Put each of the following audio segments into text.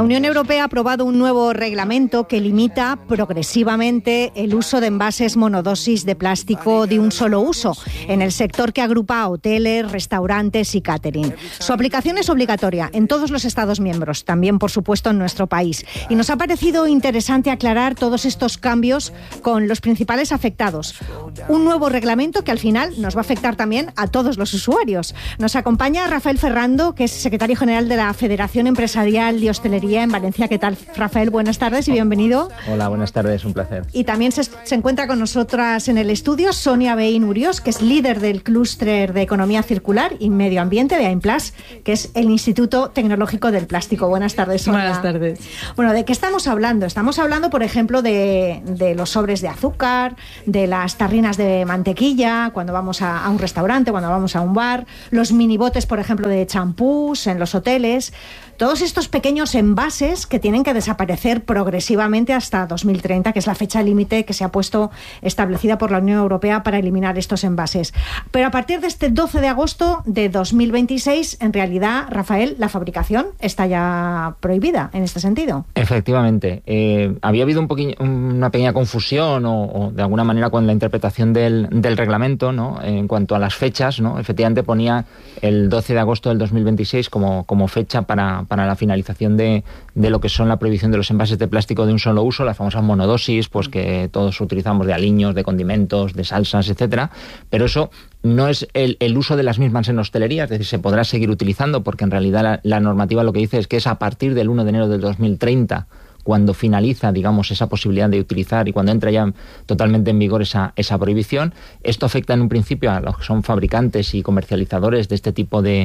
La Unión Europea ha aprobado un nuevo reglamento que limita progresivamente el uso de envases monodosis de plástico de un solo uso en el sector que agrupa a hoteles, restaurantes y catering. Su aplicación es obligatoria en todos los Estados miembros, también por supuesto en nuestro país. Y nos ha parecido interesante aclarar todos estos cambios con los principales afectados. Un nuevo reglamento que al final nos va a afectar también a todos los usuarios. Nos acompaña Rafael Ferrando, que es secretario general de la Federación Empresarial de Hostelería en Valencia. ¿Qué tal, Rafael? Buenas tardes y bienvenido. Hola, buenas tardes, un placer. Y también se encuentra con nosotras en el estudio Sonia Beín Uriós, que es líder del clúster de Economía Circular y Medio Ambiente de AIMPLAS, que es el Instituto Tecnológico del Plástico. Buenas tardes, Sonia. Buenas tardes. Bueno, ¿de qué estamos hablando? Estamos hablando, por ejemplo, de los sobres de azúcar, de las tarrinas de mantequilla, cuando vamos a un restaurante, cuando vamos a un bar, los minibotes, por ejemplo, de champús en los hoteles. Todos estos pequeños envases que tienen que desaparecer progresivamente hasta 2030, que es la fecha límite que se ha puesto establecida por la Unión Europea para eliminar estos envases. Pero a partir de este 12 de agosto de 2026, en realidad, Rafael, la fabricación está ya prohibida en este sentido. Efectivamente. Había habido una pequeña confusión o de alguna manera con la interpretación del reglamento, ¿no? En cuanto a las fechas, ¿no? Efectivamente ponía el 12 de agosto del 2026 como fecha para la finalización de lo que son la prohibición de los envases de plástico de un solo uso, las famosas monodosis, pues que todos utilizamos de aliños, de condimentos, de salsas, etcétera. Pero eso no es el uso de las mismas en hostelería, es decir, se podrá seguir utilizando porque en realidad la normativa lo que dice es que es a partir del 1 de enero del 2030 cuando finaliza, digamos, esa posibilidad de utilizar y cuando entra ya totalmente en vigor esa prohibición. Esto afecta en un principio a los que son fabricantes y comercializadores de este tipo de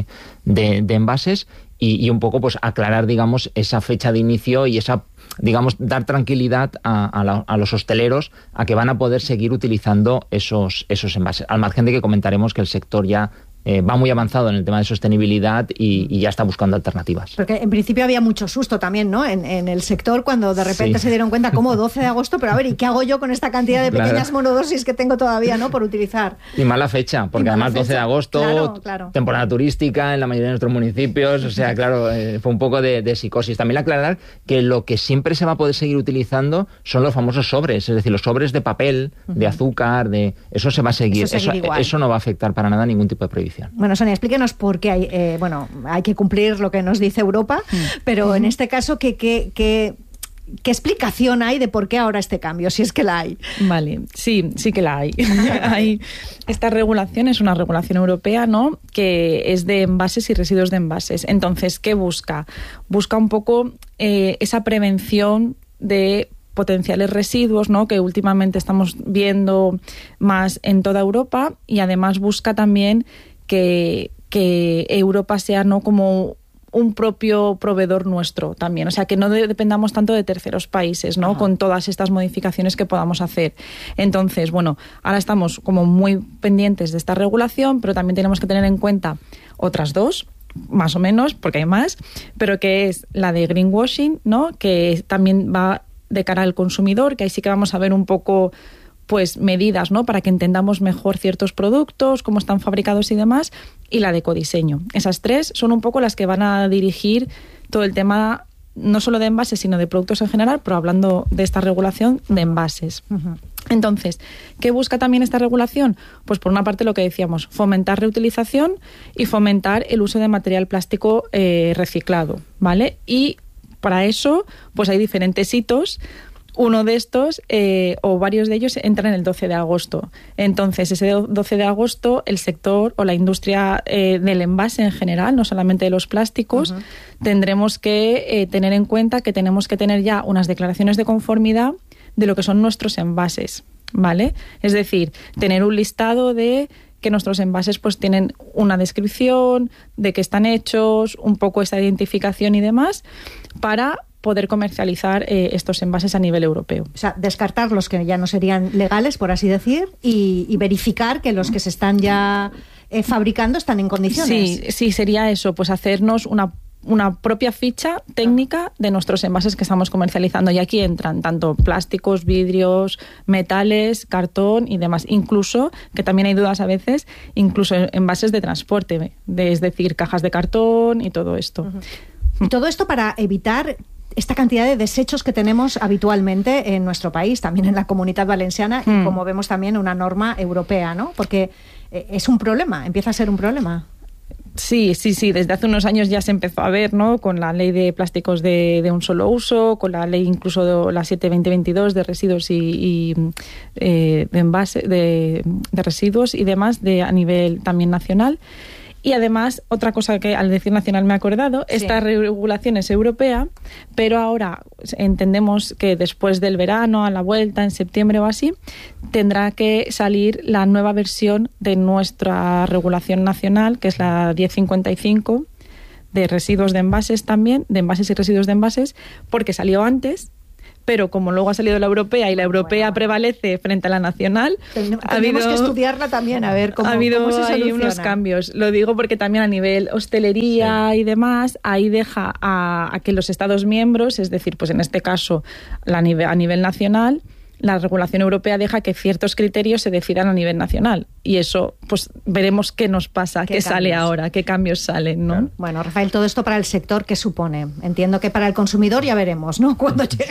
envases y un poco pues aclarar, digamos, esa fecha de inicio y esa, digamos, dar tranquilidad a los hosteleros a que van a poder seguir utilizando esos envases. Al margen de que comentaremos que el sector ya va muy avanzado en el tema de sostenibilidad y ya está buscando alternativas. Porque en principio había mucho susto también, ¿no? En el sector cuando de repente se dieron cuenta como 12 de agosto, pero a ver, ¿y qué hago yo con esta cantidad de pequeñas monodosis que tengo todavía, ¿no? Por utilizar. Y mala fecha, porque además 12 de agosto, claro. Temporada turística en la mayoría de nuestros municipios, o sea, claro, fue un poco de psicosis. También aclarar que lo que siempre se va a poder seguir utilizando son los famosos sobres, es decir, los sobres de papel, de azúcar, eso se va a seguir. Eso no va a afectar para nada ningún tipo de prohibición. Bueno, Sonia, explíquenos por qué hay que cumplir lo que nos dice Europa, pero en este caso, ¿qué explicación hay de por qué ahora este cambio, si es que la hay? Vale, sí que la hay. Esta regulación es una regulación europea, ¿no?, que es de envases y residuos de envases. Entonces, ¿qué busca? Busca un poco esa prevención de potenciales residuos, ¿no?, que últimamente estamos viendo más en toda Europa, y además busca también que Europa sea, ¿no?, como un propio proveedor nuestro también, o sea, que no dependamos tanto de terceros países, ¿no?, con todas estas modificaciones que podamos hacer. Entonces, bueno, ahora estamos como muy pendientes de esta regulación, pero también tenemos que tener en cuenta otras dos, más o menos, porque hay más, pero que es la de greenwashing, ¿no?, que también va de cara al consumidor, que ahí sí que vamos a ver un poco pues medidas, ¿no?, para que entendamos mejor ciertos productos, cómo están fabricados y demás, y la de ecodiseño. Esas tres son un poco las que van a dirigir todo el tema, no solo de envases, sino de productos en general, pero hablando de esta regulación de envases. Entonces, ¿qué busca también esta regulación? Pues por una parte lo que decíamos, fomentar reutilización y fomentar el uso de material plástico reciclado, ¿vale? Y para eso, pues hay diferentes hitos. Uno de estos, o varios de ellos, entran el 12 de agosto. Entonces, ese 12 de agosto, el sector o la industria del envase en general, no solamente de los plásticos, tendremos que tener en cuenta que tenemos que tener ya unas declaraciones de conformidad de lo que son nuestros envases, ¿vale? Es decir, tener un listado de que nuestros envases pues tienen una descripción, de qué están hechos, un poco esta identificación y demás, para poder comercializar estos envases a nivel europeo. O sea, descartar los que ya no serían legales, por así decir, y verificar que los que se están ya fabricando están en condiciones. Sí, sería eso, pues hacernos una propia ficha técnica de nuestros envases que estamos comercializando. Y aquí entran tanto plásticos, vidrios, metales, cartón y demás. Incluso, que también hay dudas a veces, incluso envases de transporte, es decir, cajas de cartón y todo esto. Y todo esto para evitar esta cantidad de desechos que tenemos habitualmente en nuestro país, también en la Comunitat Valenciana, y como vemos también una norma europea, ¿no? Porque es un problema, empieza a ser un problema. Sí, desde hace unos años ya se empezó a ver, ¿no? Con la ley de plásticos de un solo uso, con la ley incluso de la 7/2022 de residuos y de envase, de residuos y demás a nivel también nacional. Y además, otra cosa que al decir nacional me he acordado, esta regulación es europea, pero ahora entendemos que después del verano, a la vuelta, en septiembre o así, tendrá que salir la nueva versión de nuestra regulación nacional, que es la 1055, de residuos de envases también, de envases y residuos de envases, porque salió antes. Pero como luego ha salido la europea y la europea prevalece frente a la nacional, tenemos que estudiarla también, a ver cómo, ha habido cómo se soluciona. Hay unos cambios. Lo digo porque también a nivel hostelería y demás, ahí deja a que los Estados miembros, es decir, pues en este caso a nivel nacional, la regulación europea deja que ciertos criterios se decidan a nivel nacional. Y eso, pues veremos qué nos pasa, qué sale ahora, qué cambios salen, ¿no? Claro. Bueno, Rafael, todo esto para el sector, ¿qué supone? Entiendo que para el consumidor ya veremos, ¿no? Cuando llegue.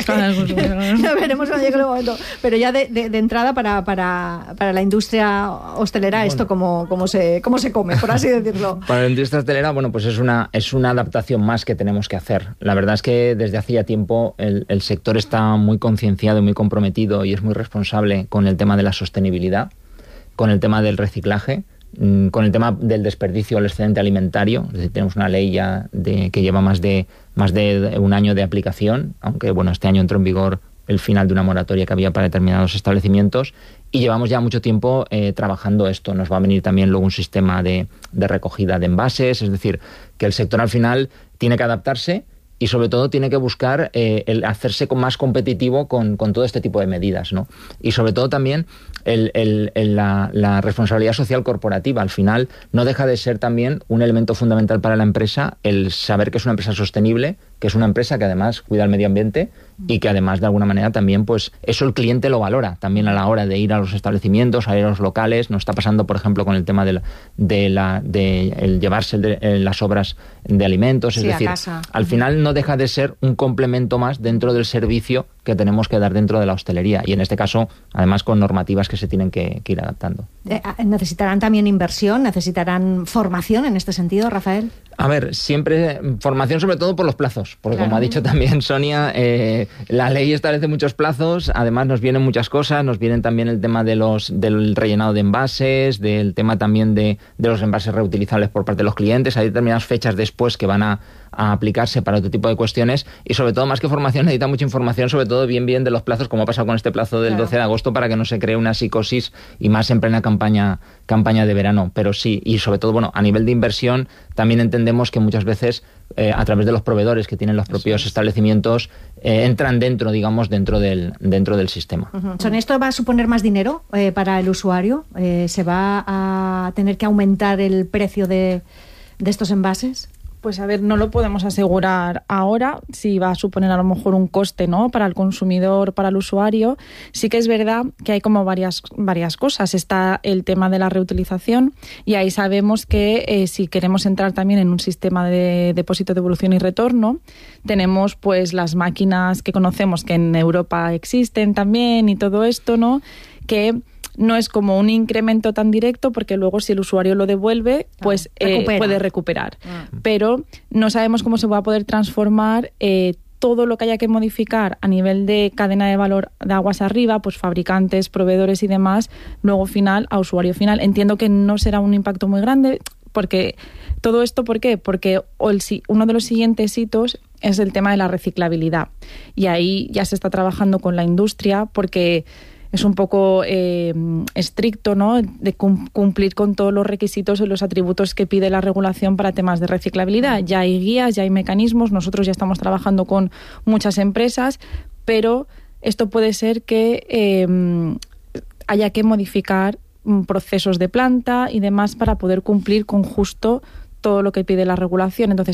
Ya veremos cuando llegue el momento. Pero ya de entrada para la industria hostelera, esto cómo se come, por así decirlo. Para la industria hostelera, bueno, pues es una adaptación más que tenemos que hacer. La verdad es que desde hace ya tiempo el sector está muy concienciado y muy comprometido y es muy responsable con el tema de la sostenibilidad, con el tema del reciclaje, con el tema del desperdicio o el excedente alimentario. Es decir, tenemos una ley ya que lleva más de un año de aplicación, aunque bueno, este año entró en vigor el final de una moratoria que había para determinados establecimientos, y llevamos ya mucho tiempo trabajando esto. Nos va a venir también luego un sistema de recogida de envases, es decir, que el sector al final tiene que adaptarse y sobre todo tiene que buscar el hacerse más competitivo con todo este tipo de medidas, ¿no? Y sobre todo también la responsabilidad social corporativa. Al final no deja de ser también un elemento fundamental para la empresa el saber que es una empresa sostenible, que es una empresa que además cuida el medio ambiente y que además de alguna manera también pues eso el cliente lo valora también a la hora de ir a los establecimientos, a ir a los locales. Nos está pasando por ejemplo con el tema de el llevarse las sobras de alimentos, es decir, al final no deja de ser un complemento más dentro del servicio que tenemos que dar dentro de la hostelería y en este caso además con normativas que se tienen que ir adaptando. ¿Necesitarán también inversión? ¿Necesitarán formación en este sentido, Rafael? A ver, siempre formación sobre todo por los plazos, porque como ha dicho también Sonia, la ley establece muchos plazos, además nos vienen muchas cosas, nos vienen también el tema del rellenado de envases, del tema también de los envases reutilizables por parte de los clientes, hay determinadas fechas después que van a aplicarse para otro tipo de cuestiones y sobre todo más que formación necesita mucha información, sobre todo bien de los plazos, como ha pasado con este plazo del 12 de agosto para que no se cree una psicosis y más en plena campaña de verano, pero sí, y sobre todo bueno a nivel de inversión también entendemos que muchas veces a través de los proveedores que tienen los propios establecimientos entran dentro del sistema. ¿Son esto va a suponer más dinero para el usuario? ¿Se va a tener que aumentar el precio de estos envases? Pues a ver, no lo podemos asegurar ahora, si va a suponer a lo mejor un coste, ¿no?, para el consumidor, para el usuario. Sí que es verdad que hay como varias cosas. Está el tema de la reutilización y ahí sabemos que si queremos entrar también en un sistema de depósito, devolución y retorno, tenemos pues las máquinas que conocemos que en Europa existen también y todo esto, ¿no?, que no es como un incremento tan directo porque luego si el usuario lo devuelve, pues puede recuperar. Pero no sabemos cómo se va a poder transformar todo lo que haya que modificar a nivel de cadena de valor de aguas arriba, pues fabricantes, proveedores y demás, luego final a usuario final. Entiendo que no será un impacto muy grande porque todo esto, ¿por qué? Porque uno de los siguientes hitos es el tema de la reciclabilidad. Y ahí ya se está trabajando con la industria porque es un poco estricto, ¿no?, de cumplir con todos los requisitos y los atributos que pide la regulación para temas de reciclabilidad. Ya hay guías, ya hay mecanismos, nosotros ya estamos trabajando con muchas empresas, pero esto puede ser que haya que modificar procesos de planta y demás para poder cumplir con justo todo lo que pide la regulación. Entonces,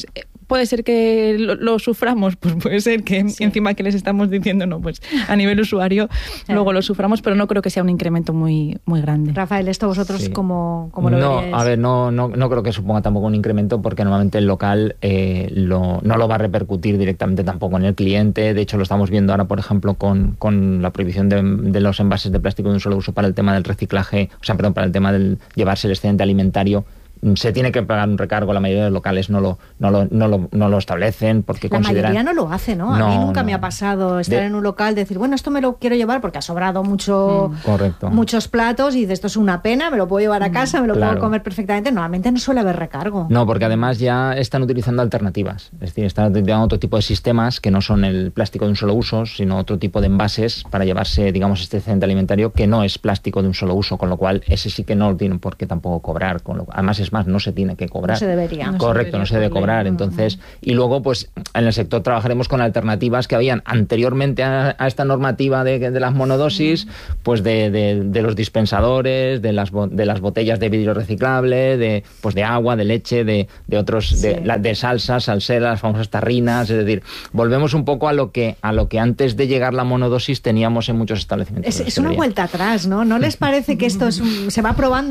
puede ser que lo suframos, pues puede ser que encima que les estamos diciendo, no, pues a nivel usuario luego lo suframos, pero no creo que sea un incremento muy grande. Rafael, ¿esto vosotros cómo lo veis? A ver, no creo que suponga tampoco un incremento, porque normalmente el local no lo va a repercutir directamente tampoco en el cliente. De hecho, lo estamos viendo ahora, por ejemplo, con la prohibición de los envases de plástico de un solo uso para el tema del reciclaje, para el tema del llevarse el excedente alimentario. Se tiene que pagar un recargo, la mayoría de los locales no lo establecen porque consideran... La mayoría no lo hace, ¿no? A mí nunca me ha pasado estar en un local, decir, bueno, esto me lo quiero llevar porque ha sobrado muchos platos y de esto es una pena, me lo puedo llevar a casa, me lo puedo comer perfectamente. Normalmente no suele haber recargo. No, porque además ya están utilizando alternativas, es decir, están utilizando otro tipo de sistemas que no son el plástico de un solo uso, sino otro tipo de envases para llevarse, digamos, este excedente alimentario que no es plástico de un solo uso, con lo cual ese sí que no lo tienen por qué tampoco cobrar, además es más, no se tiene que cobrar. No se debería. Correcto, no se debe cobrar. Entonces, y luego, pues, en el sector trabajaremos con alternativas que habían anteriormente a esta normativa de las monodosis, pues de los dispensadores, de las botellas de vidrio reciclable, de agua, de leche, de otros, de salsas, salseras, las famosas tarrinas. Es decir, volvemos un poco a lo que antes de llegar la monodosis teníamos en muchos establecimientos. Es una vuelta atrás, ¿no? ¿No les parece que esto se va probando